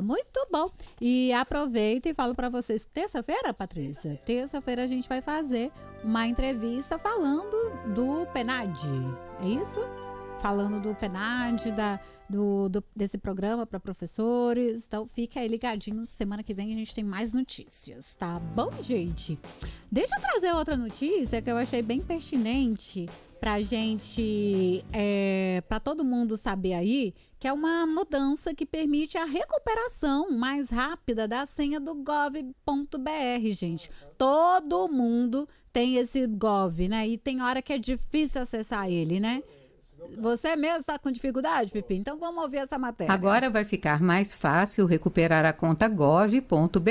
muito bom. E aproveito e falo para vocês que terça-feira, Patrícia, terça-feira a gente vai fazer uma entrevista falando do PNAD. É isso? Falando do PNAD, desse programa para professores. Então, fica aí ligadinho. Semana que vem a gente tem mais notícias, tá bom, gente? Deixa eu trazer outra notícia que eu achei bem pertinente pra gente, pra todo mundo saber aí, que é uma mudança que permite a recuperação mais rápida da senha do gov.br, gente. Todo mundo tem esse gov, né? E tem hora que é difícil acessar ele, né? Você mesmo está com dificuldade, Pipi? Então vamos ouvir essa matéria. Agora vai ficar mais fácil recuperar a conta gov.br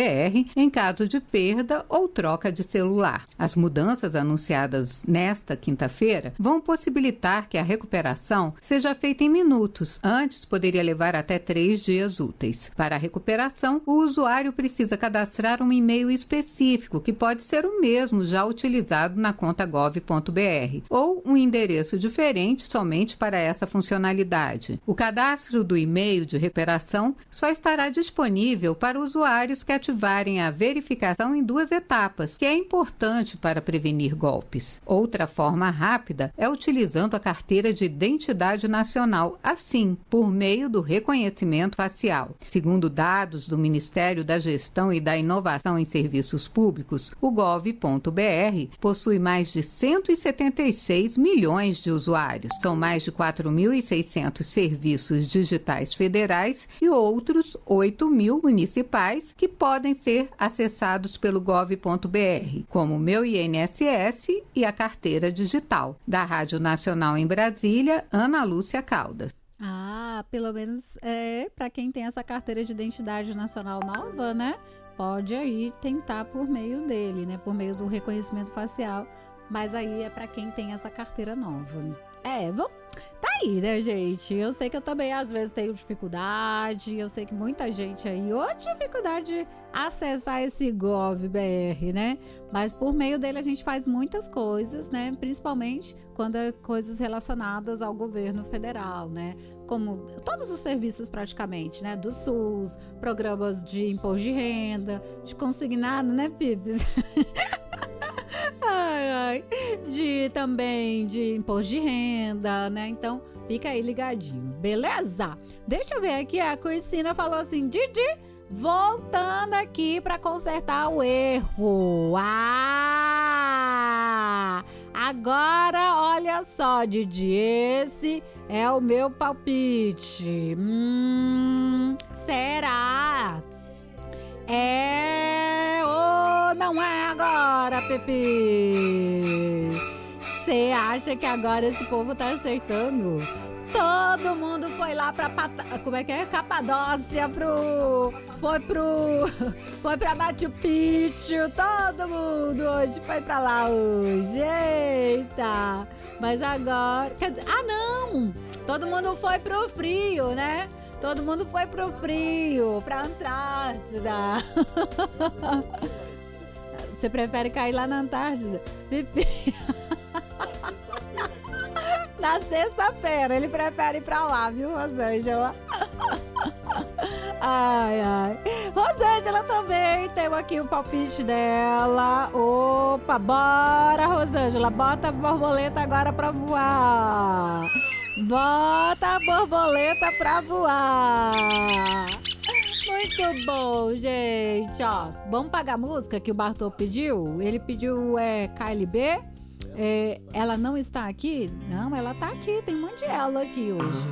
em caso de perda ou troca de celular. As mudanças anunciadas nesta quinta-feira vão possibilitar que a recuperação seja feita em minutos. Antes, poderia levar até 3 dias úteis. Para a recuperação, o usuário precisa cadastrar um e-mail específico, que pode ser o mesmo já utilizado na conta gov.br, ou um endereço diferente somente para essa funcionalidade. O cadastro do e-mail de recuperação só estará disponível para usuários que ativarem a verificação em 2 etapas, que é importante para prevenir golpes. Outra forma rápida é utilizando a carteira de identidade nacional, assim, por meio do reconhecimento facial. Segundo dados do Ministério da Gestão e da Inovação em Serviços Públicos, o gov.br possui mais de 176 milhões de usuários. São mais de 4.600 serviços digitais federais e outros 8.000 municipais que podem ser acessados pelo gov.br, como o Meu INSS e a carteira digital. Da Rádio Nacional em Brasília, Ana Lúcia Caldas. Ah, pelo menos para quem tem essa carteira de identidade nacional nova, né? Pode aí tentar por meio dele, né? Por meio do reconhecimento facial. Mas aí é para quem tem essa carteira nova. Tá aí, né, gente? Eu sei que eu também às vezes tenho dificuldade, eu sei que muita gente aí dificuldade de acessar esse gov.br, né? Mas por meio dele a gente faz muitas coisas, né? Principalmente quando é coisas relacionadas ao governo federal, né? Como todos os serviços praticamente, né? Do SUS, programas de imposto de renda, de consignado, né, Pipes? Também de imposto de renda, né? Então, fica aí ligadinho, beleza? Deixa eu ver aqui, a Cristina falou assim, Didi, voltando aqui para consertar o erro. Agora, olha só, Didi, esse é o meu palpite. Será? Ou não é agora, Pepe? Você acha que agora esse povo tá acertando? Todo mundo foi lá pra Capadócia, foi pra Machu Picchu, todo mundo hoje foi pra lá hoje, eita! Mas agora, quer dizer, não! Todo mundo foi pro frio, né? Todo mundo foi pro frio, pra Antártida. Você prefere cair lá na Antártida? Pipi. Na sexta-feira, ele prefere ir pra lá, viu, Rosângela? Rosângela também, temos aqui o palpite dela. Opa, bora, Rosângela, bota a borboleta agora pra voar. Bota a borboleta pra voar. Muito bom, gente. Vamos pagar a música que o Bartô pediu? Ele pediu KLB. Ela não está aqui? Não, ela tá aqui. Tem um monte de ela aqui hoje.